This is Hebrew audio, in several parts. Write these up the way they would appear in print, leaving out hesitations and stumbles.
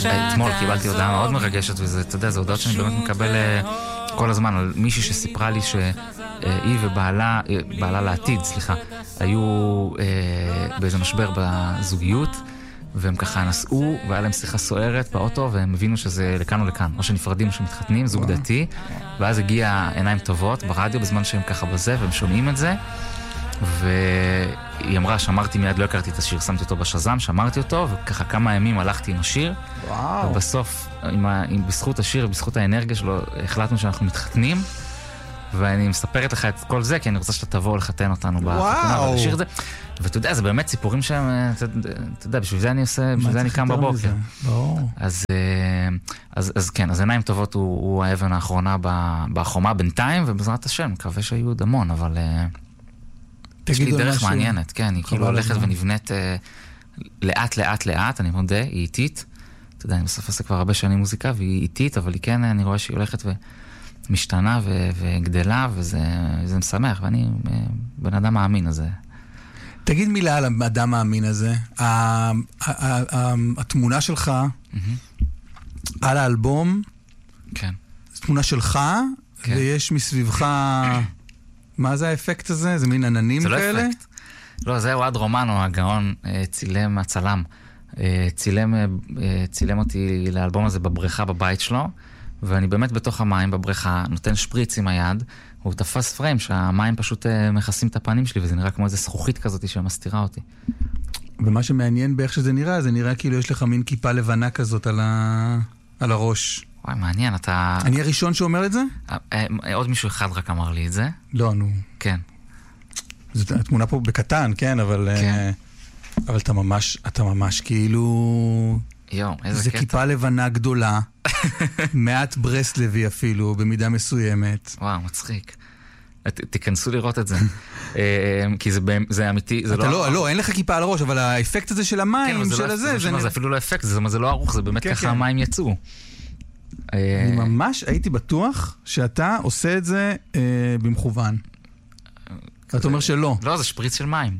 אתמול קיבלתי הודעה מאוד מרגשת, וזה, אתה יודע, זה הודעות שאני באמת מקבל כל הזמן על מישהי שסיפרה לי שהיא ובעלה, בעלה לעתיד, סליחה, היו באיזה משבר בזוגיות, והם ככה נסעו, והיה להם שיחה סוערת באוטו, והם הבינו שזה לכאן או לכאן, או שנפרדים או שמתחתנים, זוג דתי, ואז הגיע עיניים טובות ברדיו בזמן שהם ככה בזה, והם שומעים את זה, והיא אמרה, שמרתי מיד, לא הכרתי את השיר, שמתי אותו בשזם, שמרתי אותו, וככה כמה ימים הלכתי עם השיר, ובסוף, בזכות השיר, בזכות האנרגיה שלו, החלטנו שאנחנו מתחתנים, ואני מספרת לך את כל זה, כי אני רוצה שאתה תבוא לחתן אותנו בחתונה, ולשיר את זה. ואתה יודע, זה באמת סיפורים שהם, אתה יודע, בשביל זה אני עושה, בשביל זה אני קם בבוקר. אז כן, אז עיניים טובות הוא האבן האחרונה בחומה בינתיים, ובעזרת השם, מקווה שיהיו עוד המון, אבל יש לי דרך מעניינת, כן, היא כאילו הולכת ונבנית לאט, לאט, לאט, אני מודה, היא איטית. אתה יודע, אני בסוף עושה כבר הרבה שנים מוזיקה, והיא איטית, אבל היא כן, אני רואה שהיא הולכת ומשתנה וגדלה, וזה משמח, ואני בן אדם מאמין, אז תגיד מילה על האדם מאמין הזה. התמונה שלך על האלבום, כן. זו תמונה שלך, ויש מסביבך, מה זה האפקט הזה? זה מין עננים כאלה? זה לא אפקט. לא, זה אוהד רומנו, הגאון, צילם, הצלם. צילם אותי לאלבום הזה בבריכה בבית שלו, ואני באמת בתוך המים בבריכה, נותן שפריץ עם היד, הוא תפס פריים שהמים פשוט מכסים את הפנים שלי, וזה נראה כמו איזה זכוכית כזאת שמסתירה אותי. ומה שמעניין באיך שזה נראה כאילו יש לך מין כיפה לבנה כזאת על הראש. וואי, מעניין, אתה... אני הראשון שאומר את זה? עוד מישהו אחד רק אמר לי את זה. לא, נו. כן. זו התמונה פה בקטן, כן, אבל... כן. אבל אתה ממש כאילו... יו, איזה קטע. זה כיפה לבנה גדולה, מעט ברסלבי אפילו, במידה מסוימת. וואו, מצחיק. תיכנסו לראות את זה. כי זה אמיתי, זה לא... לא, אין לך כיפה על הראש, אבל האפקט הזה של המים, של הזה... זה אפילו לא אפקט, זה לא ארוך, זה באמת ככה המים יצאו. אני ממש הייתי בטוח שאתה עושה את זה במכוון. אתה אומר שלא. לא, זה שפריץ של מים.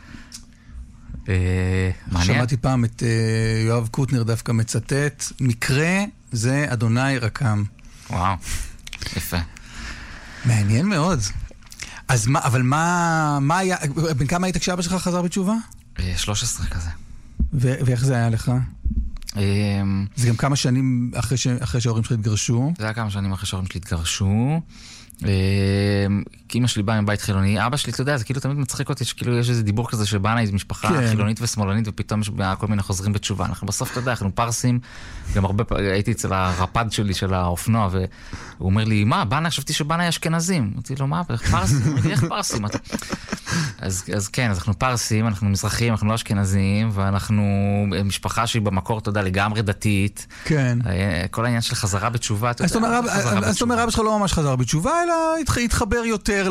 שמעתי פעם את יואב קוטנר דווקא מצטט, מקרה זה אדוני רקם. וואו, יפה. מעניין מאוד. אז מה, אבל מה היה, בין כמה היית כשאבא שלך חזר בתשובה? 13 כזה. ואיך זה היה לך? זה גם כמה שנים אחרי שההורים שלך התגרשו? זה היה כמה שנים אחרי שההורים שלי התגרשו. כי אמא שלי באה מבית חילוני, אבא שלי, אתה יודע, זה כאילו תמיד מצחיק אותי, שכאילו יש איזה דיבור כזה שבאנה היא משפחה חילונית ושמאלנית, ופתאום יש כל מיני חוזרים בתשובה. אנחנו בסוף, אתה יודע, אנחנו פרסים, גם הרבה פעמים, הייתי אצל הרפד שלי של האופנוע, והוא אומר לי, מה, באנה, חשבתי שבאנה היא אשכנזים. אמרתי לו, מה, פרסים? אמרתי, איך פרסים? אז כן, אז אנחנו פרסים, אנחנו מזרחים, אנחנו לא אשכנזים, ואנחנו משפחה שהיא במקור, אתה יודע, לגמרי דתית. כן. כל העניין של חזרה בתשובה, אתה יודע, אז אתה אומר, רב שלך לא ממש חזר בתשובה, אלא התחבר יותר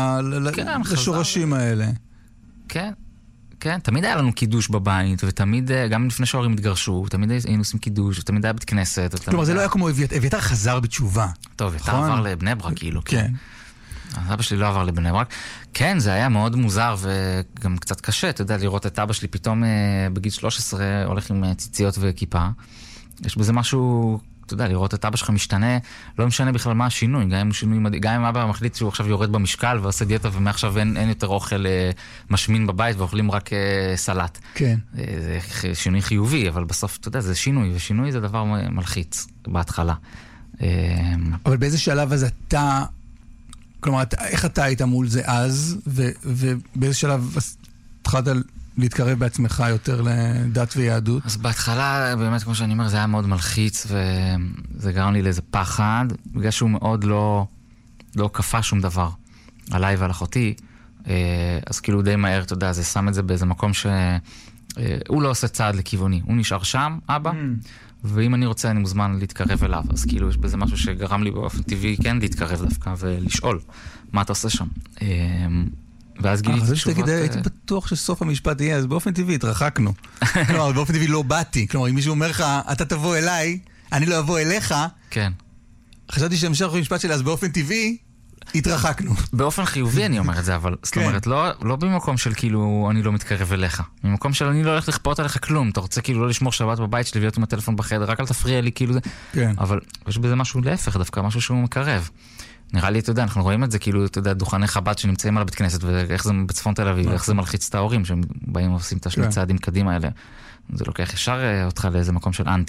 לשורשים האלה. כן, כן, תמיד היה לנו קידוש בבית, ותמיד, גם לפני שההורים התגרשו, תמיד היינו עושים קידוש, ותמיד היה בית כנסת. כלומר, זה לא היה כמו אביתר חזר בתשובה. טוב, אביתר עבר לבני ברק, כאילו. כן. אבא שלי לא עבר לבני ברק. כן, זה היה מאוד מוזר וגם קצת קשה, אתה יודע, לראות את אבא שלי פתאום בגיל 13 הולך עם ציציות וכיפה. יש בזה משהו, אתה יודע, לראות את אבא שלך משתנה, לא משנה בכלל מה השינוי, גם אם אבא מחליט שהוא עכשיו יורד במשקל ועושה דיאטה ומעכשיו אין יותר אוכל משמין בבית ואוכלים רק סלט. כן. זה שינוי חיובי, אבל בסוף, אתה יודע, זה שינוי, ושינוי זה דבר מלחיץ בהתחלה. אבל באיזה שלב אז אתה... כלומר, איך אתה היית מול זה אז, ובאיזה שלב התחלת להתקרב בעצמך יותר לדת ויהדות? אז בהתחלה, באמת, כמו שאני אומר, זה היה מאוד מלחיץ, וזה גרם לי לאיזה פחד, בגלל שהוא מאוד לא כפה שום דבר עליי ועל אחותי, אז כאילו די מהר, אתה יודע, זה שם את זה באיזה מקום שהוא לא עושה צעד לכיווני, הוא נשאר שם, אבא, ואם אני רוצה, אני מוזמן להתקרב אליו. אז כאילו, יש בזה משהו שגרם לי באופן טבעי, כן, להתקרב דווקא ולשאול מה אתה עושה שם. ואז גיליתי תשובות... הייתי בטוח שסוף המשפט יהיה, אז באופן טבעי התרחקנו. כלומר, באופן טבעי לא באתי. כלומר, אם מישהו אומר לך, אתה תבוא אליי, אני לא אבוא אליך. כן. חשבתי שהמשך המשפט שלי, אז באופן טבעי, התרחקנו. באופן חיובי אני אומר את זה, אבל זאת אומרת, לא במקום של כאילו אני לא מתקרב אליך, במקום של אני לא הולך לכפות עליך כלום, אתה רוצה כאילו לא לשמור שבת בבית שלי ולהיות עם הטלפון בחדר, רק אל תפריע לי כאילו זה, אבל יש בזה משהו להפך, דווקא משהו שהוא מקרב. נראה לי, אתה יודע, אנחנו רואים את זה כאילו, אתה יודע, דוכני חב"ד שנמצאים על הבית כנסת, ואיך זה בצפון תל אביב, איך זה מלחיץ את ההורים, שהם באים ועושים את השני צעדים קדימה האלה. זה לוקח ישר אותך לאיזה מקום של אנטי.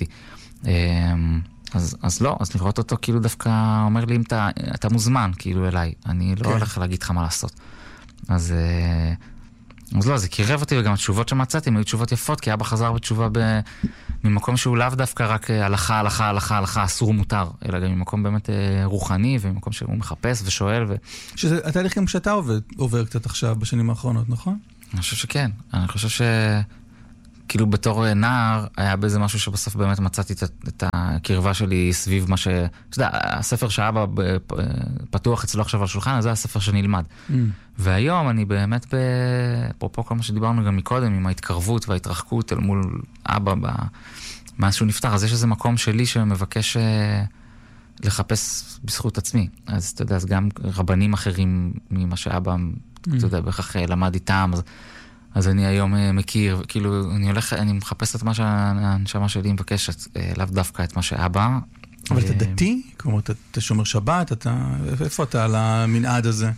אז לא, אז לראות אותו כאילו דווקא אומר לי אם אתה מוזמן כאילו אליי, אני לא הולך להגיד לך מה לעשות. אז לא, זה קירב אותי, וגם התשובות שמצאתי היו תשובות יפות, כי אבא חזר בתשובה ממקום שהוא לאו דווקא רק הלכה, אסור מותר, אלא גם ממקום באמת רוחני, וממקום שהוא מחפש ושואל. שזה התהליך גם שאתה עובר קצת עכשיו בשנים האחרונות, נכון? אני חושב שכן, אני חושב כאילו בתור נער היה באיזה משהו שבסוף באמת מצאתי את הקרבה שלי סביב מה אתה יודע, הספר שאבא פתוח אצלו עכשיו על שולחן, זה הספר שנלמד. והיום אני באמת אפרופו כל מה שדיברנו גם מקודם, עם ההתקרבות וההתרחקות אל מול אבא מאז שהוא נפטר, אז יש איזה מקום שלי שמבקש לחפש בזכות עצמי. אז אתה יודע, אז גם רבנים אחרים ממה שאבא, אתה יודע, בכך למד איתם, אז אני היום מכיר, כאילו, אני מחפש את מה שהנשמה שלי מבקשת, לאו דווקא את מה שאבא. אבל אתה דתי? כלומר, אתה שומר שבת? איפה אתה על המנעד הזה?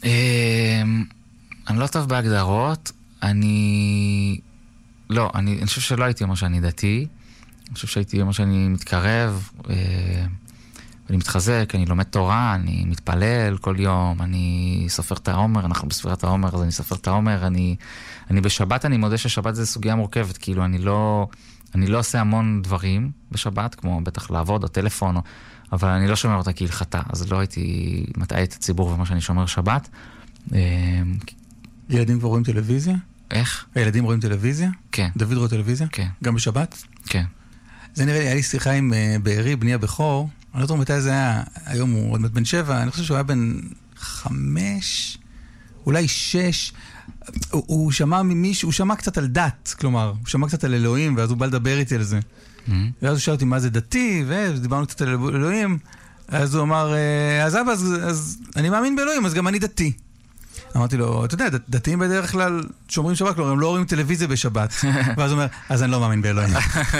אני לא טוב בהגדרות. אני חושב שלא הייתי אומר שאני דתי. אני חושב שהייתי אומר שאני מתקרב, אני מתחזק, אני לומד תורה, אני מתפלל כל יום, אני סופר את העומר, אנחנו בספירת העומר, אז אני סופר את העומר, אני בשבת, אני מודה ששבת זה סוגיה מורכבת, כאילו אני לא עושה המון דברים בשבת, כמו בטח לעבוד או טלפון, אבל אני לא שומר אותה כהלכתה, אז לא הייתי מטעה את הציבור ומה שאני שומר שבת. ילדים כבר רואים טלוויזיה? איך? הילדים רואים טלוויזיה? כן. דוד רואה טלוויזיה? כן. גם בשבת? כן. זה נראה לי, היה לי שיחה עם בארי, בני הבכור, אני לא יודע מתי זה היה, היום הוא עוד מעט בן 7, אני חושב שהוא היה בן 5, אולי 6, הוא שמע ממישהו, הוא שמע קצת על דת, כלומר, הוא שמע קצת על אלוהים, ואז הוא בא לדבר איתי על זה. ואז הוא שאל אותי מה זה דתי, ודיברנו קצת על אלוהים, אז הוא אמר, אז אבא, אז אני מאמין באלוהים, אז גם אני דתי. אמרתי לו, אתה יודע, דתיים בדרך כלל שומרים שבת, כלומר, הם לא רואים טלוויזיה בשבת. ואז הוא אומר, אז אני לא מאמין באלוהים.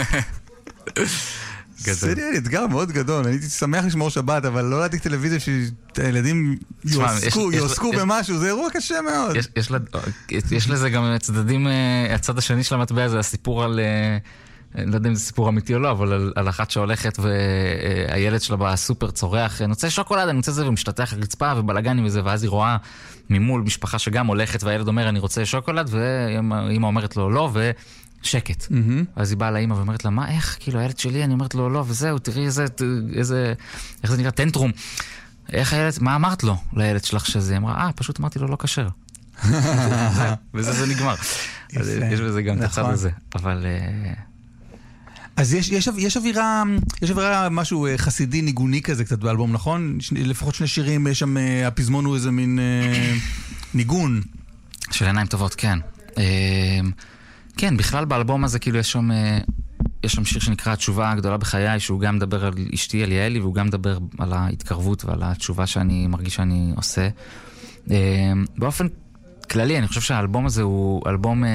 זה נראה לי אתגר מאוד גדול, אני הייתי שמח לשמור שבת, אבל לא להדליק טלוויזיה שהילדים יועסקו במשהו, זה אירוע קשה מאוד. יש לזה גם צדדים, הצד השני של המטבע זה הסיפור על, לא יודע אם זה סיפור אמיתי או לא, אבל על אחת שהולכת והילד שלה בסופר צורח, נוצא שוקולד, אני רוצה זה, ומשתתח רצפה ובלגנים וזה, ואז היא רואה ממול משפחה שגם הולכת, והילד אומר אני רוצה שוקולד, ואמא אומרת לו לא, שקט. אז היא באה לאמא ואומרת לה, מה, איך? כאילו, הילד שלי, אני אומרת לו, לא, וזהו, תראי איזה, איך זה נקרא? טנטרום. איך הילד, מה אמרת לו לילד שלך שזה? אמרה, פשוט אמרתי לו, לא כשר. וזה זה נגמר. יש בזה גם את הצד הזה. אבל אז יש אווירה, משהו חסידי ניגוני כזה קצת באלבום, נכון? לפחות 2 שירים, יש שם, הפזמון הוא איזה מין ניגון. של עיניים טובות, כן. כן, בכלל באלבום הזה כאילו יש שם שיר שנקרא התשובה הגדולה בחיי, שהוא גם מדבר על אשתי, על יעלי, והוא גם מדבר על ההתקרבות ועל התשובה שאני מרגיש שאני עושה. באופן כללי, אני חושב שהאלבום הזה הוא אלבום,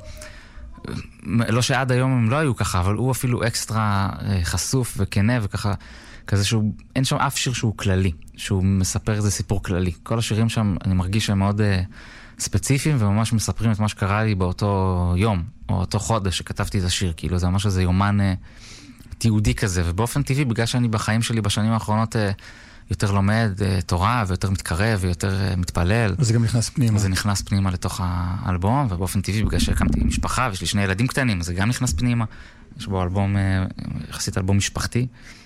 לא שעד היום הם לא היו ככה, אבל הוא אפילו אקסטרה חשוף וכנה וככה, כזה שהוא, אין שם אף שיר שהוא כללי, שהוא מספר איזה סיפור כללי. כל השירים שם, אני מרגיש שהם מאוד ספציפיים וממש מספרים את מה שקרה לי באותו יום, או אותו חודש שכתבתי את השיר, כאילו זה ממש איזה יומן תיעודי כזה, ובאופן טבעי, בגלל שאני בחיים שלי בשנים האחרונות יותר לומד תורה, ויותר מתקרב, ויותר מתפלל. וזה גם נכנס פנימה. זה נכנס פנימה לתוך האלבום, ובאופן טבעי, בגלל שהקמתי משפחה, ויש לי 2 ילדים קטנים, זה גם נכנס פנימה. יש בו אלבום, יחסית אלבום משפחתי.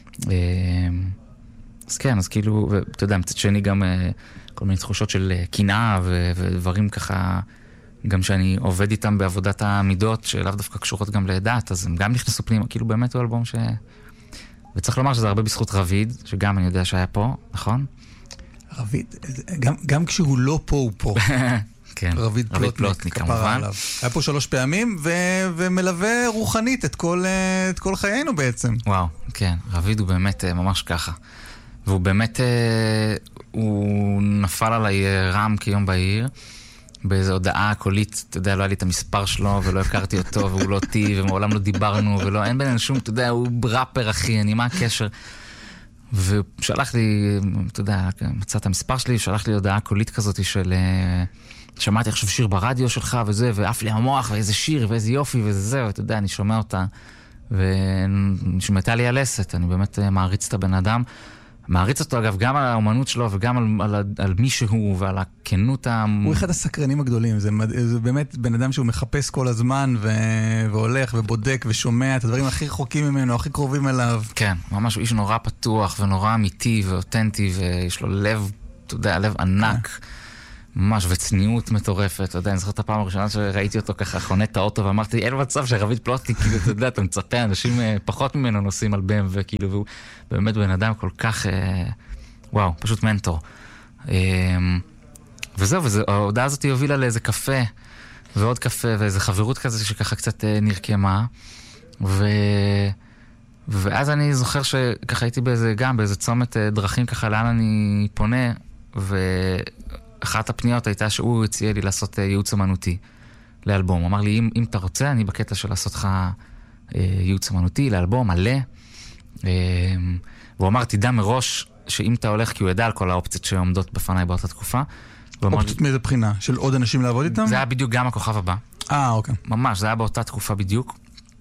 אז כן, אז כאילו, ואתה יודע, מצד שני גם כל מיני תחושות של קנאה ודברים ככה, גם שאני עובד איתם בעבודת המידות, שלאו דווקא קשורות גם לדת, אז הם גם נכנסו פנימה, כאילו באמת הוא אלבום וצריך לומר שזה הרבה בזכות רביד, שגם אני יודע שהיה פה, נכון? רביד, גם כשהוא לא פה, הוא פה. כן, רביד פלוטניק, כמובן. היה פה 3 פעמים, ומלווה רוחנית את כל חיינו בעצם. וואו, כן, רביד הוא באמת ממש ככה. והוא באמת, הוא נפל עליי רם כיום בהיר, באיזו הודעה קולית, אתה יודע, לא היה לי את המספר שלו, ולא הכרתי אותו, והוא לא אותי, ומעולם לא דיברנו, ולא, אין בינינו שום, אתה יודע, הוא ראפר, אחי, אני, מה הקשר? ושלח לי, אתה יודע, מצא את המספר שלי, שלח לי הודעה קולית כזאת של, שמעתי עכשיו שיר ברדיו שלך, וזה, ואף לי המוח, ואיזה שיר, ואיזה יופי, וזה זה, ואתה יודע, אני שומע אותה, ושמתה לי הלסת, אני באמת מעריץ את הבן אדם, מעריץ אותו אגב גם על האומנות שלו וגם על מי שהוא ועל הכנות הוא אחד הסקרנים הגדולים, זה באמת בן אדם שהוא מחפש כל הזמן והולך ובודק ושומע את הדברים הכי רחוקים ממנו, הכי קרובים אליו. כן, ממש הוא איש נורא פתוח ונורא אמיתי ואותנטי ויש לו לב, אתה יודע, לב ענק. ממש, וצניעות מטורפת, אתה יודע, אני זוכר את הפעם הראשונה שראיתי אותו ככה, חונה את האוטו, ואמרתי, אין מצב שרביד פלוטניק, כאילו, אתה יודע, אתה מצפה, אנשים פחות ממנו נוסעים על BMW, כאילו, והוא באמת בן אדם כל כך, וואו, פשוט מנטור. וזהו, ההודעה הזאת הובילה לאיזה קפה, ועוד קפה, ואיזה חברות כזה שככה קצת נרקמה, ואז אני זוכר שככה הייתי באיזה צומת דרכים, ככה לאן אני פונה, אחת הפניות הייתה שהוא הציע לי לעשות ייעוץ אמנותי לאלבום. הוא אמר לי, אם אתה רוצה, אני בקטע של לעשות לך ייעוץ אמנותי לאלבום מלא. והוא אמר, תדע מראש שאם אתה הולך, כי הוא ידע על כל האופציות שעומדות בפניי באותה תקופה. אופציות מאיזה בחינה? של עוד אנשים לעבוד איתם? זה היה בדיוק גם הכוכב הבא. אוקיי. ממש, זה היה באותה תקופה בדיוק.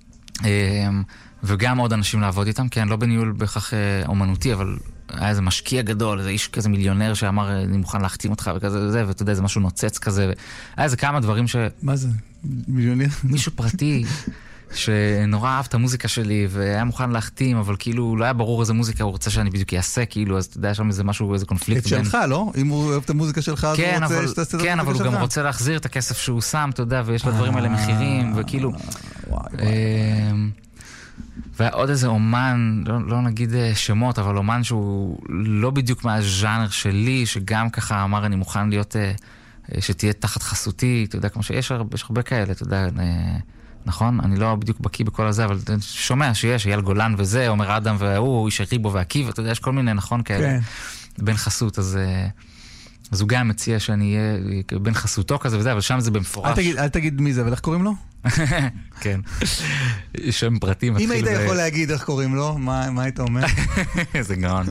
וגם עוד אנשים לעבוד איתם, כן, לא בניהול בכך אומנותי, אבל היה איזה משקיע גדול, איזה איש כזה מיליונר שאמר, אני מוכן להחתים אותך וכזה וזה, ואתה יודע, זה משהו נוצץ כזה. היה איזה כמה דברים מה זה? מיליונר? מישהו פרטי, שנורא אהב את המוזיקה שלי, והיה מוכן להחתים, אבל כאילו, לא היה ברור איזה מוזיקה הוא רוצה שאני בדיוק אעשה, כאילו, אז אתה יודע, שם איזה משהו, איזה קונפליקט. את שלך, לא? אם הוא אוהב את המוזיקה שלך, אז הוא רוצה שתעשה את המוזיקה שלך. כן, אבל הוא גם רוצה להחזיר את הכסף שהוא שם, אתה יודע, ויש לדברים האלה מחירים, וכאילו... ועוד איזה אומן, לא נגיד שמות, אבל אומן שהוא לא בדיוק מהז'אנר שלי, שגם ככה אמר, אני מוכן להיות, שתהיה תחת חסותי, אתה יודע, כמו שיש הרבה כאלה, אתה יודע, נכון? אני לא בדיוק בקיא בכל הזה, אבל שומע שיש, אייל גולן וזה, עומר אדם והוא, איש הריבו והקיב, אתה יודע, יש כל מיני, נכון, כאלה, בין חסות, אז הוא גם מציע שאני אהיה בין חסותו כזה וזה, אבל שם זה במפורש. אל תגיד מי זה, אבל איך קוראים לו? כן. שם פרטי מתחיל... אם היית יכול להגיד איך קוראים לו, מה היית אומר? זה גאון.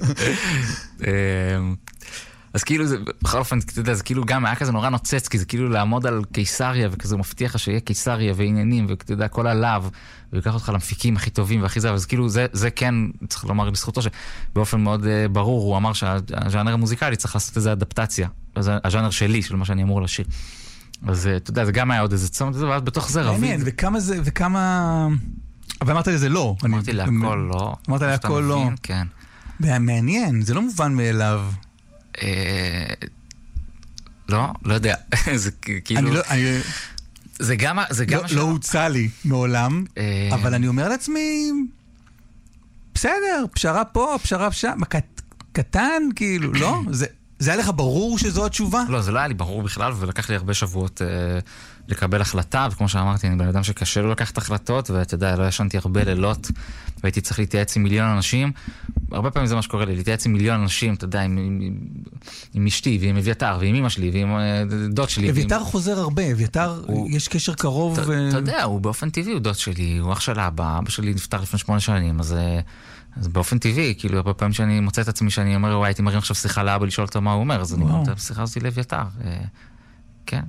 אז כאילו, בכל אופן, אתה יודע, זה כאילו גם היה כזה נורא נוצץ, כי זה כאילו לעמוד על קיסריה, וכזה מבטיח שיהיה קיסריה ועניינים, ואתה יודע, כל עליו, ויקח אותך למפיקים הכי טובים והכי זה, אז כאילו זה כן, צריך לומר בזכותו, שבאופן מאוד ברור, הוא אמר שהז'אנר המוזיקלי צריך לעשות איזו אדפטציה, הז'אנר שלי, של מה שאני אמור לשיר. אז אתה יודע, זה גם היה עוד איזה צומת, ואז בתוך זה רביד. מעניין, וכמה... אבל אמרת לי זה לא. אמרתי להכל לא. אמרת להכל לא. כן. מעניין, זה לא מובן מאליו. לא יודע. זה כאילו... זה גם... לא הוצא לי מעולם, אבל אני אומר לעצמי, בסדר, פשרה פה, פשרה שם, קטן, כאילו, לא? זה היה לך ברור שזו התשובה? לא, זה לא היה לי ברור בכלל, ולקח לי הרבה שבועות לקבל החלטה, וכמו שאמרתי, אני בן אדם שקשה לו לקחת החלטות, ואתה יודע, לא ישנתי הרבה לילות, והייתי צריך להתייעץ עם מיליון אנשים. הרבה פעמים זה מה שקורה לי, להתייעץ עם מיליון אנשים, אתה יודע, עם אשתי, ועם אביתר, ועם אמא שלי, ועם דוד שלי. אביתר חוזר הרבה, אביתר, יש קשר קרוב. אתה יודע, הוא באופן טבעי, הוא דוד שלי, הוא אח של אבא שלי נפטר לפני 8 שנים, אז באופן טבעי, כאילו, הרבה פעמים שאני מוצא את עצמי שאני אומר, וואי, הייתי מרים עכשיו שיחה לאבא לשאול אותו מה הוא אומר, אז אני אומר, את השיחה הזאת לאביתר. כן.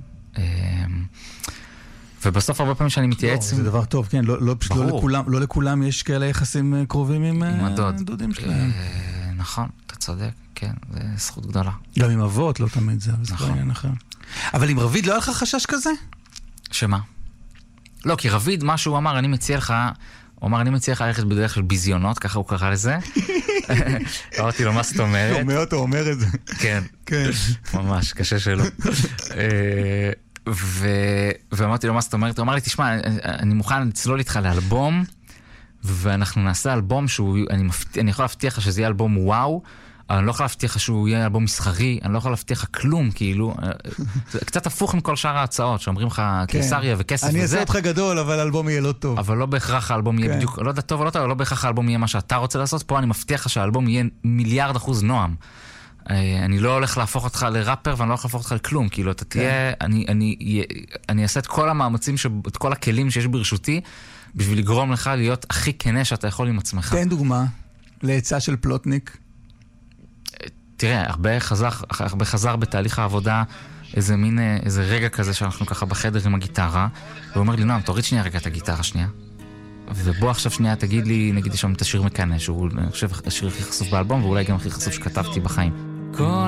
ובסוף הרבה פעמים שאני מתייעץ... זה דבר טוב, כן, לא לכולם יש כאלה יחסים קרובים עם הדודים שלהם. נכון, אתה צודק, כן, זה זכות גדולה. גם עם אבות לא תמיד זה, אבל זה כבר עניין אחר. אבל עם רביד לא היה לך חשש כזה? שמה? לא, כי רביד, מה שהוא אמר, אני מציע לך... הוא אמר, אני מציע לך ללכת בדרך של ביזיונות, ככה הוא קרא לזה. אמרתי לו, מה זאת אומרת? שומע אותו אומר את זה. כן, ממש, קשה שלא. ואמרתי לו, מה זאת אומרת? הוא אמר לי, תשמע, אני מוכן לצלול איתך לאלבום, ואנחנו נעשה אלבום שהוא, אני יכול להבטיח לך שזה יהיה אלבום וואו, אני לא יכול להבטיח לך שהוא יהיה אלבום מסחרי, אני לא יכול להבטיח לך כלום, כאילו, זה קצת הפוך מכל שאר ההצעות, שאומרים לך קיסריה וכסף וזה. אני אעשה אותך גדול, אבל האלבום יהיה לא טוב. אבל לא בהכרח האלבום יהיה בדיוק, לא יודע טוב או לא טוב, לא בהכרח האלבום יהיה מה שאתה רוצה לעשות, פה אני מבטיח לך שהאלבום יהיה 1,000,000,000% נועם. אני לא הולך להפוך אותך לראפר, ואני לא הולך להפוך אותך לכלום, כאילו, אתה תהיה, אני אעשה את כל המאמצים, את כל הכלים שיש ברשותי, בשביל לגרום לך להיות הכי כנה שאתה יכול עם עצמך. תן דוגמה לעצה של פלוטניק. תראה, הרבה חזר בתהליך העבודה איזה רגע כזה שאנחנו ככה בחדר עם הגיטרה, והוא אומר לי, נועם, תוריד שנייה רגע את הגיטרה שנייה, ובוא עכשיו שנייה תגיד לי, נגיד יש שם את השיר מקנה, שהוא אני חושב השיר הכי חשוף באלבום, ואולי גם הכי חשוף שכתבתי בחיים.